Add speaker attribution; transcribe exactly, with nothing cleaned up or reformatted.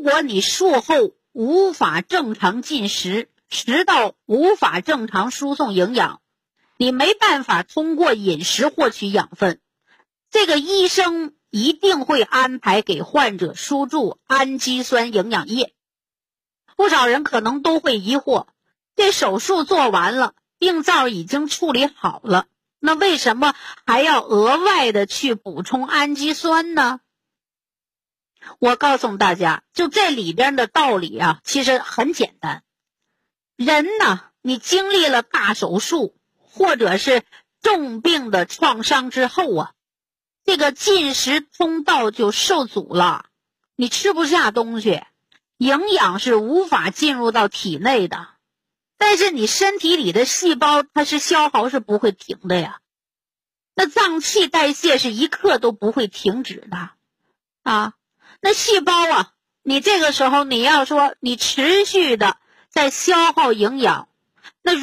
Speaker 1: 果你术后无法正常进食，食道无法正常输送营养，你没办法通过饮食获取养分，这个医生一定会安排给患者输注氨基酸营养液。不少人可能都会疑惑，这手术做完了，病灶已经处理好了，那为什么还要额外的去补充氨基酸呢？我告诉大家，就这里边的道理啊，其实很简单。人呢，你经历了大手术或者是重病的创伤之后啊，这个进食通道就受阻了，你吃不下东西，营养是无法进入到体内的。但是你身体里的细胞它是消耗是不会停的呀，那脏器代谢是一刻都不会停止的啊。那细胞啊，你这个时候你要说你持续的在消耗营养，